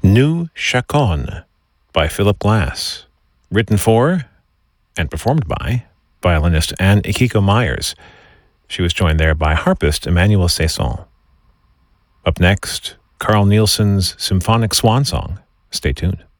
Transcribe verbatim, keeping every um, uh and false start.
Nu Chacon by Philip Glass, written for and performed by violinist Anne Ikiko Myers. She was joined there by harpist Emmanuel Saison. Up next, Carl Nielsen's Symphonic Swan Song. Stay tuned.